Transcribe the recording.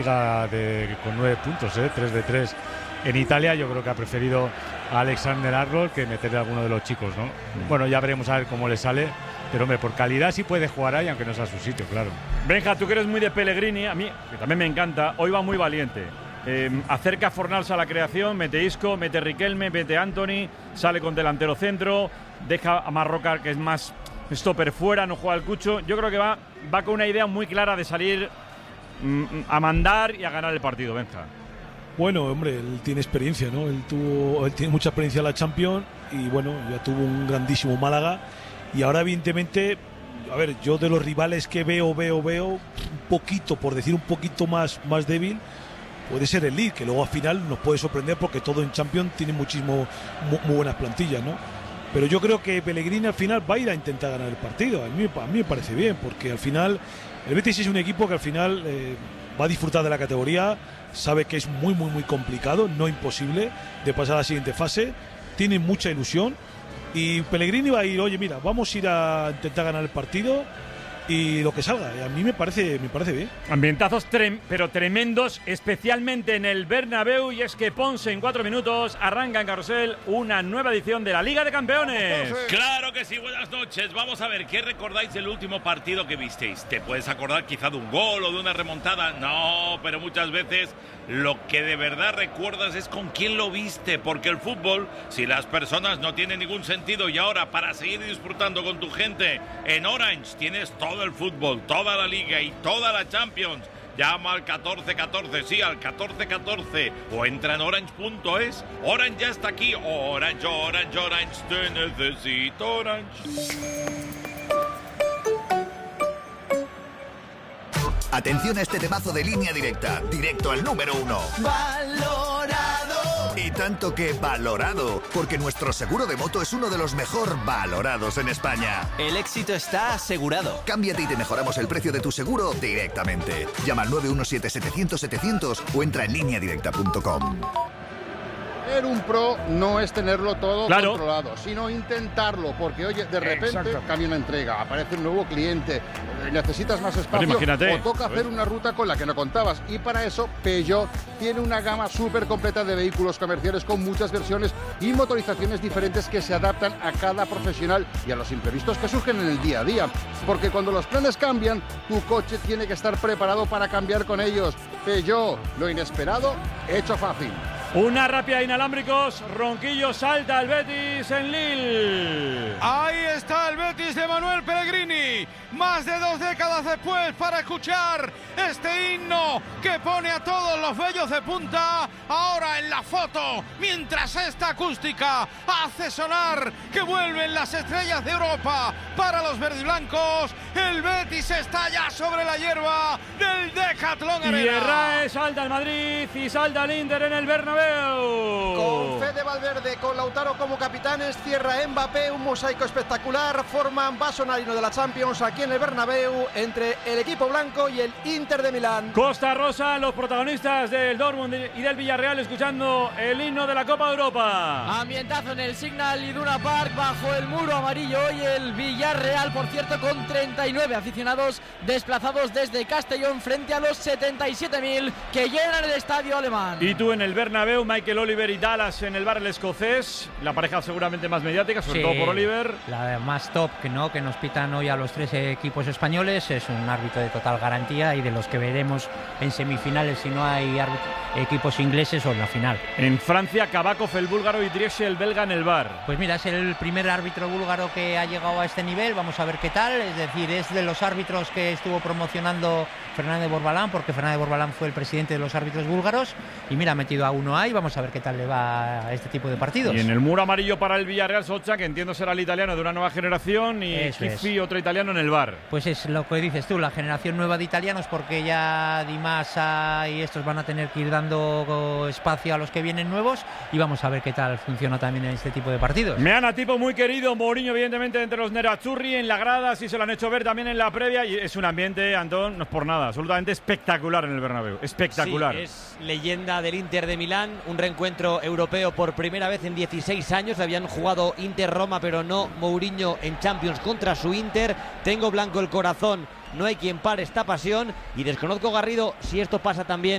con 9 puntos, 3 de 3 en Italia. Yo creo que ha preferido a Alexander Arnold que meterle a alguno de los chicos, ¿no? Bueno, ya veremos a ver cómo le sale, pero hombre, por calidad sí puede jugar ahí, aunque no sea su sitio, claro. Benja, tú que eres muy de Pellegrini, a mí que también me encanta, hoy va muy valiente. Acerca a Fornals a la creación, mete Isco, mete Riquelme, mete Anthony, sale con delantero centro, deja a Marroca, que es más stopper fuera, no juega el Cucho. Yo creo que va con una idea muy clara de salir a mandar y a ganar el partido, Benja. Bueno, hombre, él tiene experiencia, ¿no? Él tiene mucha experiencia en la Champions y bueno, ya tuvo un grandísimo Málaga y ahora evidentemente, a ver, yo de los rivales que veo un poquito, por decir un poquito más débil, puede ser el Lille, que luego al final nos puede sorprender porque todo en Champions tiene muy buenas plantillas, ¿no? Pero yo creo que Pellegrini al final va a ir a intentar ganar el partido. A mí me parece bien, porque al final el Betis es un equipo que al final va a disfrutar de la categoría, sabe que es muy complicado, no imposible, de pasar a la siguiente fase, tiene mucha ilusión y Pellegrini va a ir, oye, mira, vamos a ir a intentar ganar el partido y lo que salga. A mí me parece bien. Ambientazos pero tremendos, especialmente en el Bernabéu, y es que Ponce en 4 minutos arranca en Carrusel una nueva edición de la Liga de Campeones. Claro que sí, buenas noches. Vamos a ver, ¿qué recordáis del último partido que visteis? ¿Te puedes acordar quizá de un gol o de una remontada? No, pero muchas veces lo que de verdad recuerdas es con quién lo viste, porque el fútbol, si las personas no tienen ningún sentido, y ahora para seguir disfrutando con tu gente en Orange tienes todo el fútbol, toda la Liga y toda la Champions. Llama al 1414, sí, al 1414, o entra en orange.es. Orange ya está aquí. Orange, te necesito, Orange. Atención a este temazo de Línea Directa, directo al número 1. ¡Valorado! Y tanto que valorado, porque nuestro seguro de moto es uno de los mejor valorados en España. El éxito está asegurado. Cámbiate y te mejoramos el precio de tu seguro directamente. Llama al 917-700-700 o entra en lineadirecta.com. Ser un pro no es tenerlo todo controlado, sino intentarlo, porque oye, de repente cambia una entrega, aparece un nuevo cliente, necesitas más espacio o toca hacer una ruta con la que no contabas, y para eso Peugeot tiene una gama súper completa de vehículos comerciales con muchas versiones y motorizaciones diferentes que se adaptan a cada profesional y a los imprevistos que surgen en el día a día, porque cuando los planes cambian, tu coche tiene que estar preparado para cambiar con ellos. Peugeot, lo inesperado hecho fácil. Una rápida inalámbricos, Ronquillo salta el Betis en Lille. Ahí está el Betis de Manuel Pellegrini, más de 2 décadas después, para escuchar este himno que pone a todos los bellos de punta. Ahora en la foto, mientras esta acústica hace sonar que vuelven las estrellas de Europa para los verdiblancos. El Betis está ya sobre la hierba del Decathlon Arena. Y Herrera salta el Madrid y salta el Inter en el Bernabéu. Con Fede Valverde, con Lautaro como capitanes, cierra Mbappé, un mosaico espectacular, forman vaso narino de la Champions aquí en el Bernabéu entre el equipo blanco y el Inter de Milán. Costa Rosa, los protagonistas del Dortmund y del Villarreal escuchando el himno de la Copa de Europa. Ambientazo en el Signal Iduna Park bajo el muro amarillo y el Villarreal, por cierto, con 39 aficionados desplazados desde Castellón frente a los 77.000 que llenan el estadio alemán. Y tú en el Bernabéu, Michael Oliver y Dallas en el bar El Escocés, la pareja seguramente más mediática, sobre todo por Oliver. La más top que nos pitan hoy a los 3 equipos españoles, es un árbitro de total garantía y de los que veremos en semifinales si no hay equipos ingleses o en la final. En Francia, Kabakov el búlgaro y Driesche el belga en el bar. Pues mira, es el primer árbitro búlgaro que ha llegado a este nivel, vamos a ver qué tal, es decir, es de los árbitros que estuvo promocionando Fernández Borbalán, porque Fernández Borbalán fue el presidente de los árbitros búlgaros y mira, ha metido a uno ahí, vamos a ver qué tal le va a este tipo de partidos. Y en el muro amarillo para el Villarreal, Socha, que entiendo será el italiano de una nueva generación, y Chiffi, otro italiano en el bar. Pues es lo que dices tú, la generación nueva de italianos, porque ya Di Massa y estos van a tener que ir dando dando espacio a los que vienen nuevos y vamos a ver qué tal funciona también en este tipo de partidos. Meana, tipo muy querido, Mourinho evidentemente entre los nerazzurri, en la grada, sí se lo han hecho ver también en la previa y es un ambiente, Antón, no es por nada, absolutamente espectacular en el Bernabéu, espectacular. Sí, es leyenda del Inter de Milán, un reencuentro europeo por primera vez en 16 años, habían jugado Inter-Roma pero no Mourinho en Champions contra su Inter, tengo blanco el corazón, no hay quien pare esta pasión y desconozco, Garrido, si esto pasa también